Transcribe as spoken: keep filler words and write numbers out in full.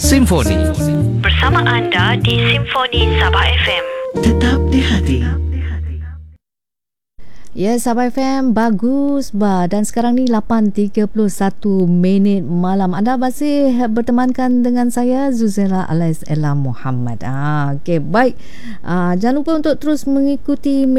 Simfoni. Bersama anda di Simfoni Sabah F M. Tetap di hati. Ya, Sabah F M, bagus bah. Dan sekarang ni lapan tiga puluh satu minit malam. Anda masih bertemankan dengan saya, Zuzela alias Ella Muhammad. Ah, okay, baik. Ah, jangan lupa untuk terus mengikuti